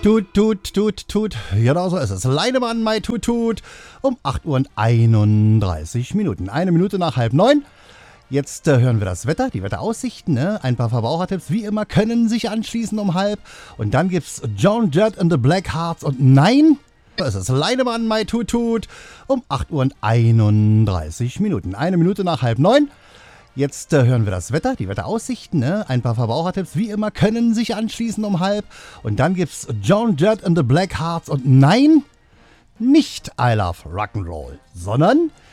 Tut. Genau so ist es. Leinemann, Mai Tut. Um 8 Uhr und 31 Minuten. 1 Minute nach 8:30. Jetzt hören wir das Wetter, die Wetteraussichten. Ne? Ein paar Verbrauchertipps, wie immer, können sich anschließen um 12:30. Und dann gibt's Joan Jett and the Blackhearts. Und nein, es ist Leinemann, Mai Tut. Um 8 Uhr und 31 Minuten. 1 Minute nach 8:30. Jetzt hören wir das Wetter, die Wetteraussichten. Ne? Ein paar Verbrauchertipps, wie immer, können sich anschließen um 12:30. Und dann gibt's Joan Jett and the Blackhearts. Und nein, nicht I Love Rock'n'Roll, sondern